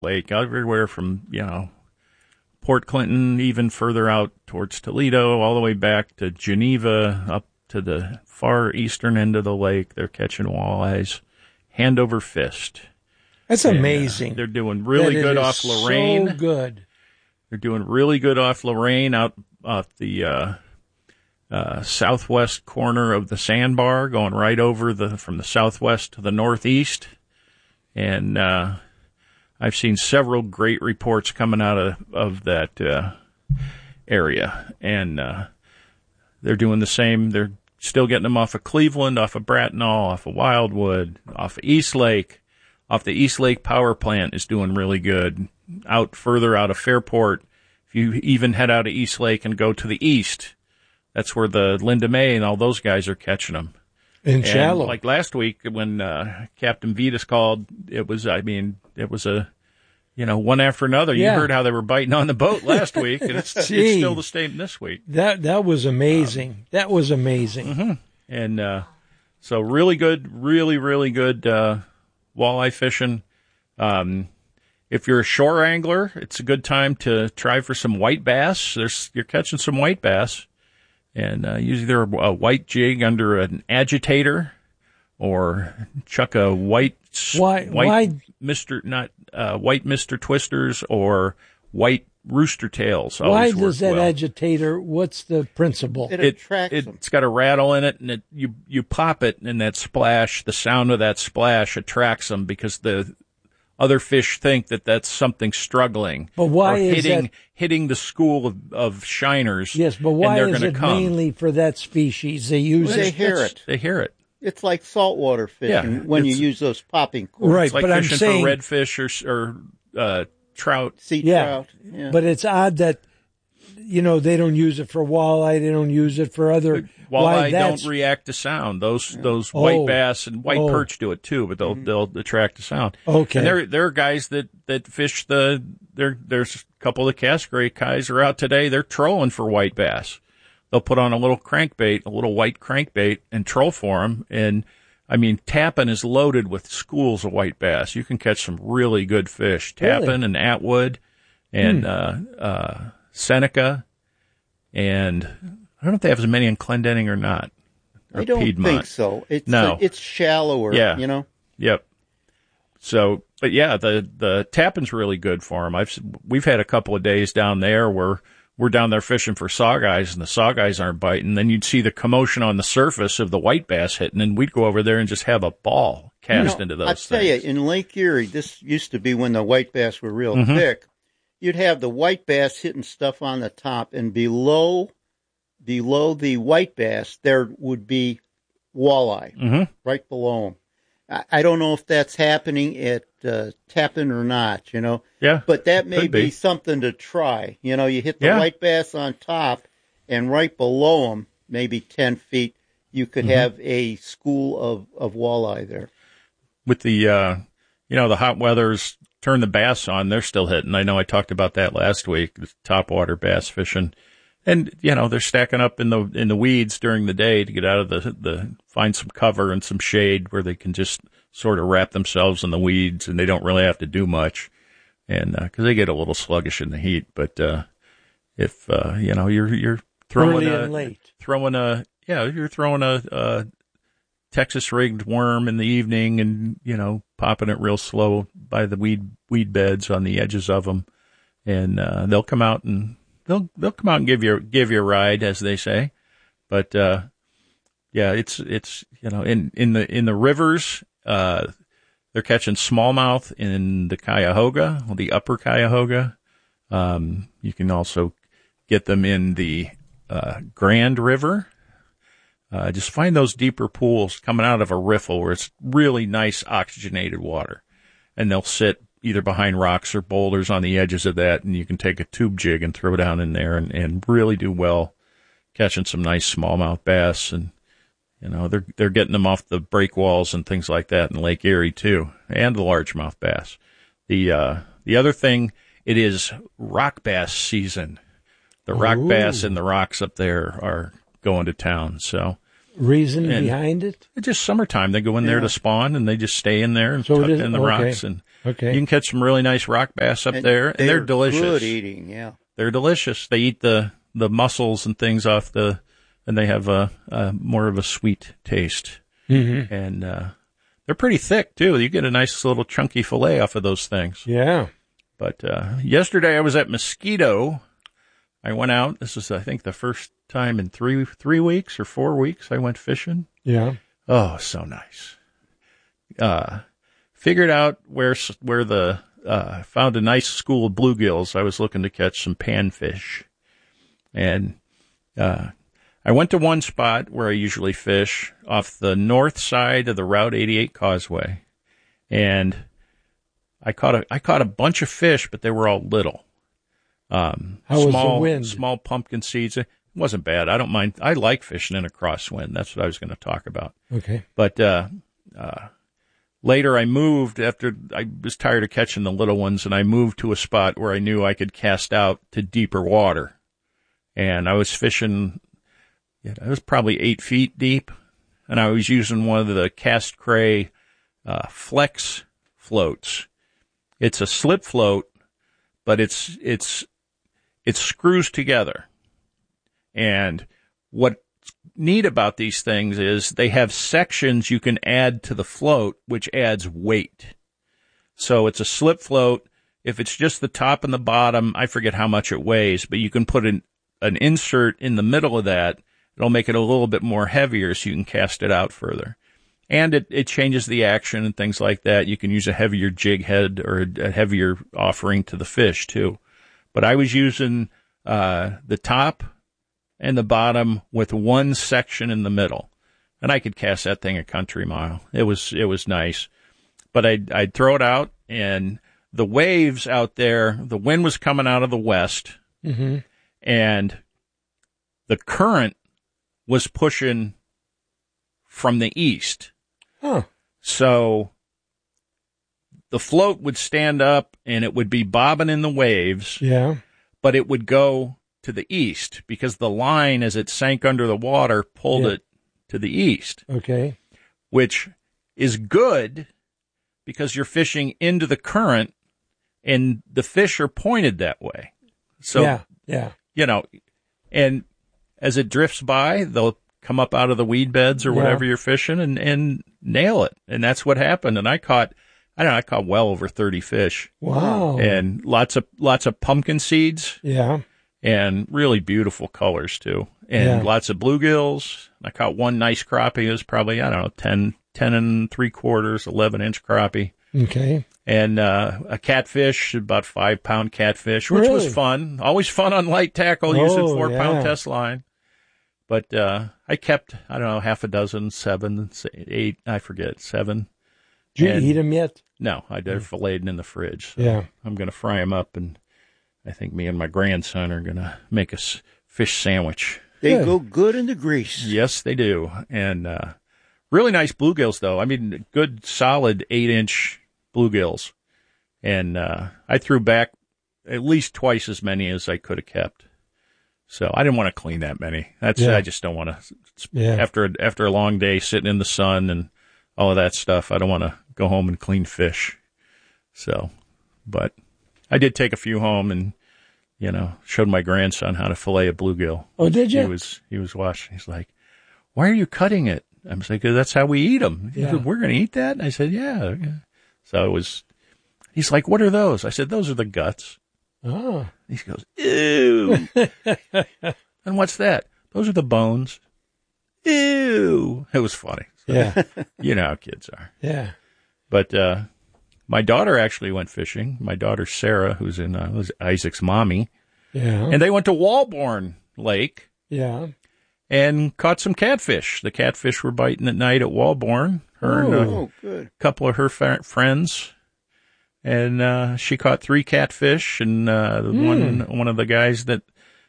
Lake, everywhere from, Port Clinton, even further out towards Toledo, all the way back to Geneva, up to the far eastern end of the lake. They're catching walleyes hand over fist. That's amazing. They're doing really good off Lorraine. So good. They're doing really good off Lorraine, out off the southwest corner of the sandbar, going right over from the southwest to the northeast. And I've seen several great reports coming out of that area. And they're doing the same. They're still getting them off of Cleveland, off of Bracknell, off of Wildwood, off of East Lake. Off the East Lake Power Plant is doing really good. Out further out of Fairport, if you even head out of East Lake and go to the east, that's where the Linda May and all those guys are catching them. In shallow. Like last week when Captain Vitas called, it was a, one after another. Yeah. You heard how they were biting on the boat last week, and it's still the same this week. That was amazing. That was amazing. Mm-hmm. And so really good, really, really good walleye fishing. If you're a shore angler, it's a good time to try for some white bass. You're catching some white bass, and use either a white jig under an agitator, or chuck a white Mr. Twisters or white rooster tails. Why does that agitator? What's the principle? It attracts them. It's got a rattle in it, and you pop it, and that splash, the sound of that splash attracts them because the other fish think that that's something struggling. But why is hitting the school of shiners? Yes, but why is it mainly for that species? They hear it. They hear it. It's like saltwater fishing when you use those popping cords. Right, it's like fishing for redfish or trout. Sea trout. Yeah. But it's odd that, they don't use it for walleye. They don't use it for other. Walleye don't react to sound. Those white bass and white perch do it too, but they'll attract to sound. Okay. And there are guys that fish there's a couple of the Cascade guys are out today. They're trolling for white bass. They'll put on a little crankbait, a little white crankbait, and troll for them. And Tappan is loaded with schools of white bass. You can catch some really good fish. Tappan and Atwood and Seneca. And I don't know if they have as many in Clendenning or not. Or I don't Piedmont. think so. It's shallower, Yep. So, but yeah, the Tappan's really good for them. We've had a couple of days down there where we're down there fishing for sawguys, and the sawguys aren't biting. Then you'd see the commotion on the surface of the white bass hitting, and we'd go over there and just have a ball cast into those things. I'll tell you, in Lake Erie, this used to be when the white bass were real thick. You'd have the white bass hitting stuff on the top, and below the white bass, there would be walleye right below them. I don't know if that's happening at Tappan or not, Yeah. But that may be something to try. You hit the white bass on top, and right below them, maybe 10 feet, you could have a school of walleye there. With the, the hot weather's turn the bass on, they're still hitting. I know I talked about that last week, the topwater bass fishing. And, they're stacking up in the weeds during the day to get out of the find some cover and some shade where they can just sort of wrap themselves in the weeds, and they don't really have to do much. And, cause they get a little sluggish in the heat. But, if, you're throwing you're throwing a Texas rigged worm in the evening and, popping it real slow by the weed beds on the edges of them. And, they'll come out and give you a ride, as they say. But, it's, in the rivers, they're catching smallmouth in the Cuyahoga, the upper Cuyahoga. You can also get them in the, Grand River. Just find those deeper pools coming out of a riffle where it's really nice oxygenated water, and they'll sit either behind rocks or boulders on the edges of that, and you can take a tube jig and throw down in there and really do well catching some nice smallmouth bass. And, they're getting them off the breakwalls and things like that in Lake Erie too, and the largemouth bass. The other thing, it is rock bass season. The rock bass in the rocks up there are going to town. So reason behind it? It's just summertime. They go in there to spawn, and they just stay in there and tucked in the rocks. And Okay. You can catch some really nice rock bass up there, and they're delicious. Good eating, yeah. They're delicious. They eat the mussels and things off and they have a more of a sweet taste. Mm-hmm. And they're pretty thick too. You get a nice little chunky fillet off of those things. Yeah. But yesterday I was at Mosquito. I went out. This is, I think, the first time in 3 weeks or 4 weeks I went fishing. Yeah. Oh, so nice. Figured out where found a nice school of bluegills. I was looking to catch some panfish. And I went to one spot where I usually fish off the north side of the Route 88 causeway. And I caught a bunch of fish, but they were all little. How was the wind? Small pumpkin seeds. It wasn't bad. I don't mind. I like fishing in a crosswind. That's what I was going to talk about. Okay. But later I moved after I was tired of catching the little ones, and I moved to a spot where I knew I could cast out to deeper water. And I was fishing, it was probably 8 feet deep, and I was using one of the Cast Cray Flex floats. It's a slip float, but it screws together. And what's neat about these things is they have sections you can add to the float, which adds weight. So it's a slip float. If it's just the top and the bottom, I forget how much it weighs, but you can put an insert in the middle of that. It'll make it a little bit more heavier so you can cast it out further. And it changes the action and things like that. You can use a heavier jig head or a heavier offering to the fish too. But I was using the top and the bottom with one section in the middle, and I could cast that thing a country mile. It was nice. But I'd throw it out, and the waves out there, the wind was coming out of the west, Mm-hmm. and the current was pushing from the east. Huh. So the float would stand up and it would be bobbing in the waves, Yeah. but it would go to the east because the line, as it sank under the water, pulled it to the east, Okay. which is good because you're fishing into the current and the fish are pointed that way. So, Yeah. and as it drifts by, they'll come up out of the weed beds or whatever you're fishing and nail it. And that's what happened. And I caught well over 30 fish. Wow. And lots of pumpkin seeds. Yeah. And really beautiful colors too. And lots of bluegills. I caught one nice crappie. It was probably, 10 3/4, 11-inch crappie. Okay. And a catfish, about 5-pound catfish, which was fun. Always fun on light tackle using 4-pound test line. But I kept, half a dozen, 7, 8, I forget, 7. Did you eat them yet? No, they're filleted in the fridge. So Yeah. I'm going to fry them up, and I think me and my grandson are going to make a fish sandwich. They go good in the grease. Yes, they do. And really nice bluegills, though. I mean, good, solid 8-inch bluegills. And I threw back at least twice as many as I could have kept. So I didn't want to clean that many. I just don't want to. Yeah. After a long day sitting in the sun and all of that stuff, I don't want to go home and clean fish. So, but I did take a few home and, showed my grandson how to fillet a bluegill. Oh, did you? He was watching. He's like, "Why are you cutting it?" I was like, "That's how we eat them." He said, "We're going to eat that?" And I said, "Yeah." So he's like, "What are those?" I said, "Those are the guts." Oh. He goes, "Ew." And what's that? Those are the bones. Ew. It was funny. So, Yeah. you know how kids are. Yeah. But my daughter actually went fishing. My daughter Sarah, who's was Isaac's mommy, Yeah. and they went to Walborn Lake Yeah. and caught some catfish. The catfish were biting at night at Walborn. Her and good. a couple of her friends. And she caught 3 catfish, and one of the guys that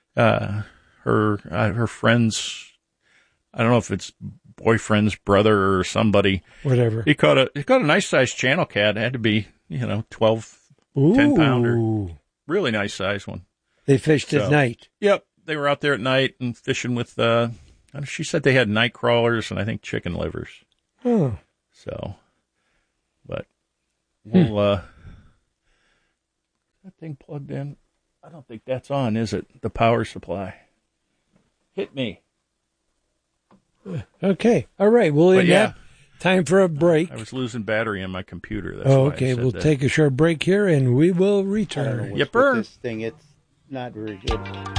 her friends, I don't know if it's boyfriend's brother or somebody. Whatever. He caught a nice sized channel cat. It had to be 12, 10-pounder. Really nice sized one. They fished at night. Yep, they were out there at night and fishing with. She said they had night crawlers and I think chicken livers. Oh. So, but we'll That thing plugged in. I don't think that's on, is it? The power supply. Hit me. Okay. All right. Well, in that, time for a break. I was losing battery on my computer. That's okay. We'll take a short break here, and we will return. This thing, it's not very good.